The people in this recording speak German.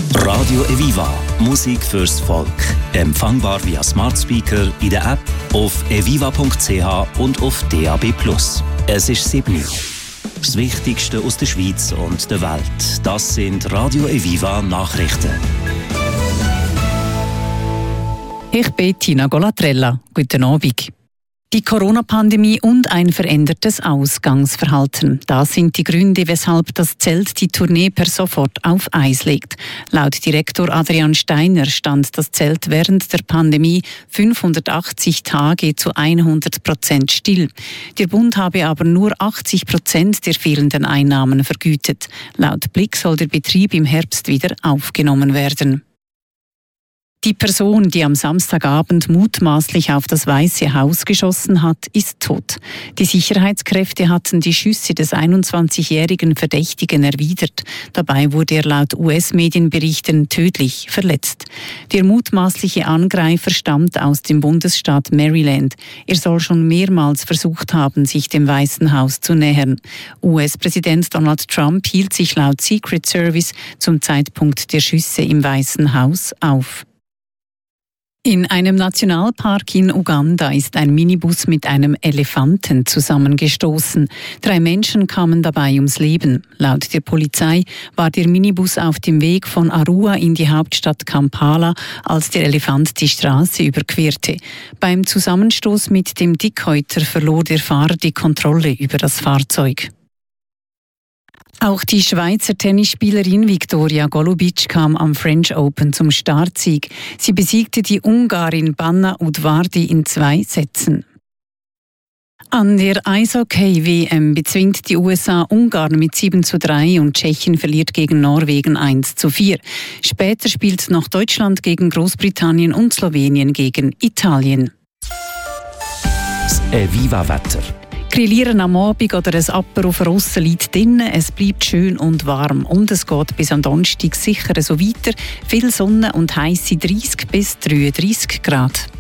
Radio Eviva. Musik fürs Volk. Empfangbar via Smart Speaker, in der App, auf eviva.ch und auf DAB+. Es ist 7 Uhr. Das Wichtigste aus der Schweiz und der Welt. Das sind Radio Eviva Nachrichten. Ich bin Tina Golatrella. Guten Abend. Die Corona-Pandemie und ein verändertes Ausgangsverhalten. Das sind die Gründe, weshalb das Zelt die Tournee per sofort auf Eis legt. Laut Direktor Adrian Steiner stand das Zelt während der Pandemie 580 Tage zu 100% still. Der Bund habe aber nur 80% der fehlenden Einnahmen vergütet. Laut Blick soll der Betrieb im Herbst wieder aufgenommen werden. Die Person, die am Samstagabend mutmaßlich auf das Weiße Haus geschossen hat, ist tot. Die Sicherheitskräfte hatten die Schüsse des 21-jährigen Verdächtigen erwidert. Dabei wurde er laut US-Medienberichten tödlich verletzt. Der mutmaßliche Angreifer stammt aus dem Bundesstaat Maryland. Er soll schon mehrmals versucht haben, sich dem Weißen Haus zu nähern. US-Präsident Donald Trump hielt sich laut Secret Service zum Zeitpunkt der Schüsse im Weißen Haus auf. In einem Nationalpark in Uganda ist ein Minibus mit einem Elefanten zusammengestoßen. 3 Menschen kamen dabei ums Leben. Laut der Polizei war der Minibus auf dem Weg von Arua in die Hauptstadt Kampala, als der Elefant die Straße überquerte. Beim Zusammenstoß mit dem Dickhäuter verlor der Fahrer die Kontrolle über das Fahrzeug. Auch die Schweizer Tennisspielerin Viktoria Golubic kam am French Open zum Startsieg. Sie besiegte die Ungarin Banna Udvardi in 2 Sätzen. An der Eishockey-WM bezwingt die USA Ungarn mit 7:3 und Tschechien verliert gegen Norwegen 1:4. Später spielt noch Deutschland gegen Großbritannien und Slowenien gegen Italien. Das Eviva-Wetter. Grillieren am Abend oder ein Apero draussen liegt drinnen. Es bleibt schön und warm. Und es geht bis am Donnerstag sicher so weiter. Viel Sonne und heisse 30 bis 33 Grad.